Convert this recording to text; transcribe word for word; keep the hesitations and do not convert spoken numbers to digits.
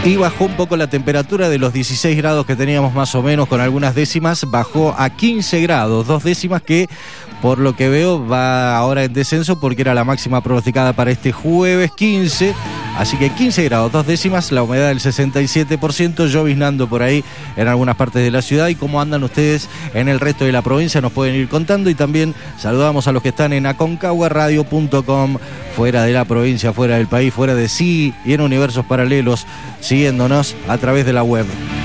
Y bajó un poco la temperatura de los dieciséis grados que teníamos más o menos con algunas décimas, bajó a quince grados, dos décimas que por lo que veo va ahora en descenso porque era la máxima pronosticada para este jueves quince, así que quince grados, dos décimas, la humedad del sesenta y siete por ciento, lloviznando por ahí en algunas partes de la ciudad. Y cómo andan ustedes en el resto de la provincia nos pueden ir contando, y también saludamos a los que están en aconcagua radio punto com, fuera de la provincia, fuera del país, fuera de sí y en universos paralelos, siguiéndonos a través de la web.